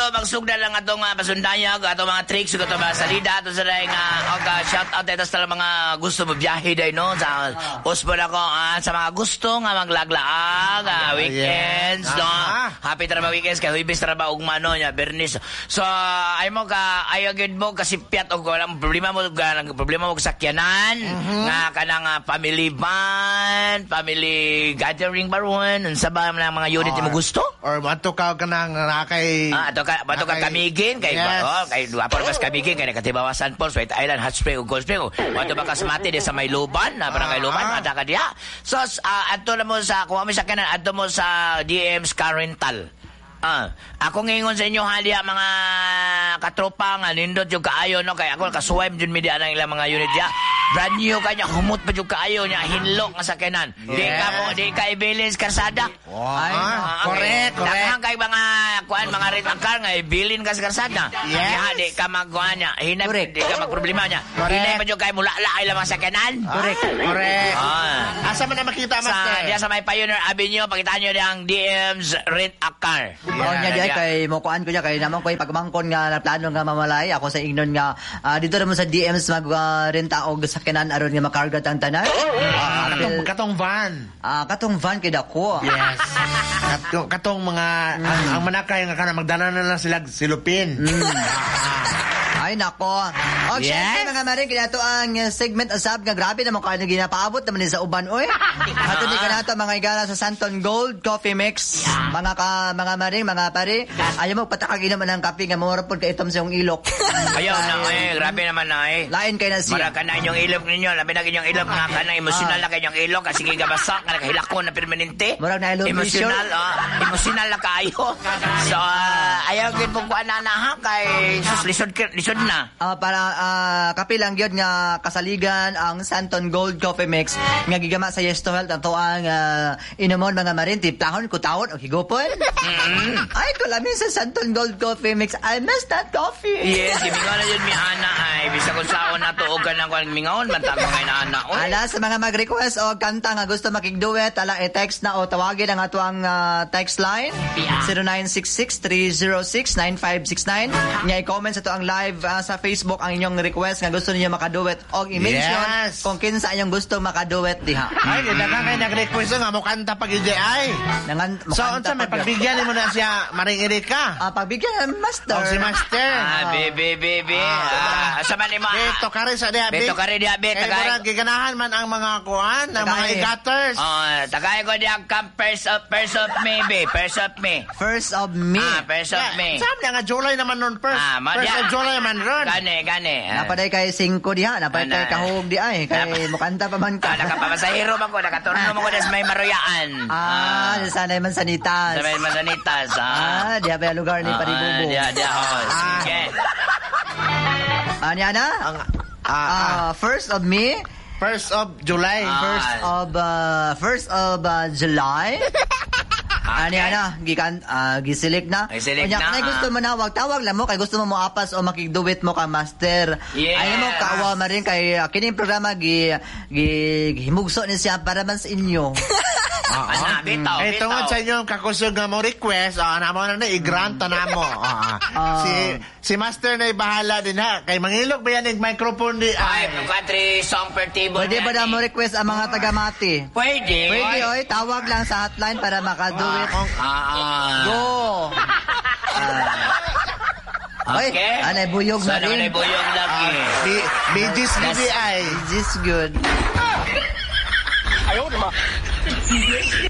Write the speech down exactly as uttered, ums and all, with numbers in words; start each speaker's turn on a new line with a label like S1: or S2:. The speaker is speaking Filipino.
S1: magsugda lang atong uh, pasundayag, atong mga tricks, atong mga salida, atong sa daing uh, okay, shout out ito sa mga gusto mo biyahe day, no? Sa usbon ako, uh, sa mga gusto nga maglaglaag, uh, weekends, no? Happy tra ba weekends, kay Huibis tra ba ugmano nya, Bernis. So, ay mo ka, ayaw gid mo kasi piat og walang problema mo, walang problema mo sa sakyanan, nga kanang uh, family van, family gathering baron, unsa ba mga mga unit mo gusto?
S2: Or bato ka kanang nakay
S1: Ah, ato ka bato ka kamigin kay
S2: yes.
S1: oh, kay duapor bas kamigin kay nakatibawasan po White Island Hot Spring ug Cold Spring. Bato ba kasmati di sa may Luban, na barangay Luban, ada ka diha. So uh, adto na mo sa kuha mo sa kanan, adto mo sa D M's Car Rental. Ah, ako ngingon sa inyo haliya mga katropa nga nindot yung kaayo no kay ako kasuway jud mi di anang ilang mga unit ya. Brand new kanya humot pa jud kaayo nya hinlo nga sakyanan. Yes. Di ka mo di ka i-balance karsada.
S2: Wow. Ay, ah, correct,
S1: okay.
S2: correct.
S1: Daghang kay mga kuan mga rental car nga i-bilin ka sa karsada.
S2: Yes.
S1: Diha di ka magkuan nya, hinay di ka magproblema nya. Hinay pa jud kay mulala ay lang mga sakyanan.
S2: Correct, correct.
S1: Ah.
S2: Asa man na makita
S1: Sa
S2: master?
S1: diya sa may Pioneer Avenue, pakita nyo ang D M's Rent a Car.
S3: Yeah, oh, nya di ay kay mokuan ko niya kay naman ko pagmangkon nga na plano nga mamalay ako sa ignon nga uh, dito naman sa D M's mag uh, renta og sakyanan aron nga makarga tang tanan.
S2: Ah, katong, katong van.
S3: Ah, katong van kay dako.
S2: Yes. katong, katong mga mm. ang, ang manakay nga kana magdala na lang sila silupin.
S3: Mm. Ay nako. Og yes. Syempre mga maring kinato ang segment asab nga grabe naman kayo ginapaabot naman sa uban oy. Ato ni kanato mga igala sa Santon Gold Coffee Mix. Yeah. Mga ka mga maring mga pare, ayaw mo patakagin naman ang kape nga mura pud kay itom sa yung ilok.
S1: Ayaw na eh, grabe naman na eh.
S3: Lain kay na siya.
S1: Mara ka na inyong ilok ninyo, labi na inyong ilok nga ka na emosyonal na kayong ilok kasi gigabasak nga nakahilakon na permanente.
S3: Murag na ilok
S1: emosyonal, oh, emosyonal na kayo. So uh, ayaw gid pug kuan na ha kay sus lisod lisod na.
S3: Uh, para uh, kape lang gyud nga kasaligan ang Santon Gold Coffee Mix nga gigama sa Yes to Health ato ang uh, inumon mga marin tiplahon kutawon og higupon. Mm-hmm. Ay ko lamin sa Santon Gold Coffee Mix. I miss that coffee.
S1: Yes, mingaw na yun mi ana ay bisa kun saon nato og kanang kuan mingaon bantag mga inaana.
S3: Ala sa mga mag-request og kanta nga gusto makigduet ala i-text na o tawagin ang ato ang uh, text line zero nine six six three zero six nine five six nine. Nya i-comment sa to ang live uh, sa Facebook ang inyong request nga gusto niyo makaduet og i-mention yes. kung kinsa inyong gusto makaduet diha.
S2: Ay, daghang kay nag-request nga mo kanta pag I J I.
S3: Nangan
S2: so unsa may pagbigyan nimo na siya Maring Erika?
S3: Ah, pagbigyan master.
S2: Oh, si master.
S1: Ah, bebe bebe. Ah, asa man imo?
S2: Beto kare sa diha.
S1: Beto kare diha be
S2: tagay. Kay giganahan man ang mga kuan, ang mga igaters.
S1: Oh, tagay ko diha come first of first of me be, first of me.
S3: First of me.
S1: Ah, first of me.
S2: Sabi nga July naman nun first.
S1: Ah,
S2: first of July man ron.
S1: Gane, gane.
S3: Napaday kay singko diha, napaday kay kahog di ay, kay mukanta pa man ka.
S1: Ah, nakapamasahiro man ko, nakaturno man ko sa may maruyaan.
S3: Ah, sanay man sanitas.
S1: Sanay man sanitas.
S3: Ah, diha ba lugar ni Paribubo.
S1: Diha, diha. Oh, sige.
S3: Ano yan na? Ah, first of me.
S2: First of July.
S3: First of, uh, first of uh, July. Ano yan na? Gikan, uh, gisilik na.
S1: Gisilik na.
S3: Kanya gusto mo na, wag tawag lang mo, kay gusto mo mo apas o makigduwit mo ka, master.
S1: Yeah.
S3: Ayaw mo, kaawa ma rin kay, uh, kining programa, gi, gi, himugso ni siya para man sa inyo.
S1: Ah, ana, bitaw,
S2: eh, tungod sa inyong kakusog nga mo request, oh, na mo na na, i-grant na mo. Oh, uh, si, si master na ibahala din ha. Kay mangilog ba yan yung microphone di?
S1: Ay, country song per table.
S3: Pwede ba na mo request ang mga taga-mati?
S1: Pwede.
S3: Pwede, oy. Tawag lang sa hotline para makaduwit.
S1: Ah, ah.
S3: Go! Uh,
S1: okay.
S3: Anay buyog na rin.
S1: Anay buyog lagi.
S2: B G's B D I.
S3: This good.
S2: Ayaw naman.